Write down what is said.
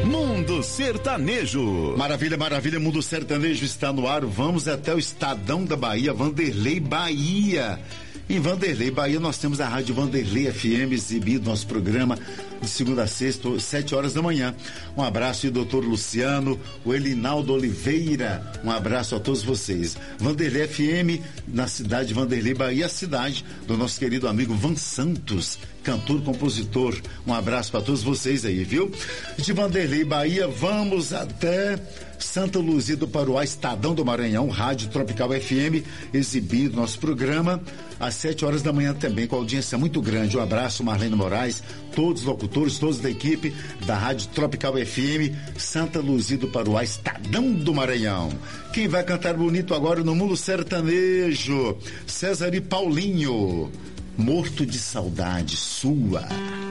Mundo Sertanejo. Maravilha, maravilha, Mundo Sertanejo está no ar. Vamos até o Estadão da Bahia, Vanderlei Bahia. Em Vanderlei Bahia nós temos a Rádio Vanderlei FM exibido nosso programa de segunda a sexta, 7 horas da manhã. Um abraço ao doutor Luciano, o Elinaldo Oliveira, um abraço a todos vocês. Vanderlei FM na cidade de Vanderlei Bahia, a cidade do nosso querido amigo Van Santos, cantor, compositor. Um abraço para todos vocês aí, viu? De Vanderlei Bahia vamos até Santa Luzia do Paruá, Estadão do Maranhão, Rádio Tropical FM, exibido nosso programa às 7 horas da manhã também, com audiência muito grande. Um abraço, Marlene Moraes, todos os locutores, todos da equipe da Rádio Tropical FM, Santa Luzia do Paruá, Estadão do Maranhão. Quem vai cantar bonito agora no Mundo Sertanejo? César e Paulinho, Morto de Saudade Sua.